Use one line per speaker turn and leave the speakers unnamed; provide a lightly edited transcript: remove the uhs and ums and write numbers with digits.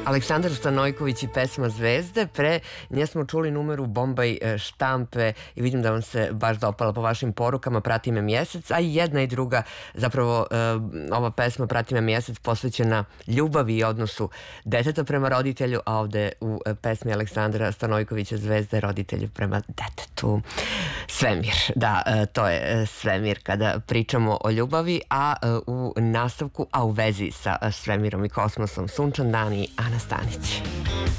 Aleksandar Stanojković i pesma Zvezde. Pre nje smo čuli numeru Bombaj štampe i vidim da vam se baš dopala po vašim porukama Prati me mjesec, a i jedna i druga, zapravo ova pesma Prati me mjesec posvećena ljubavi i odnosu deteta prema roditelju, a ovde u pesmi Aleksandra Stanojkovića Zvezde roditelju prema detetu. Svemir, da, to je svemir kada pričamo o ljubavi, a u nastavku, a u vezi sa svemirom i kosmosom, Sunčan dan i Ana Stanić.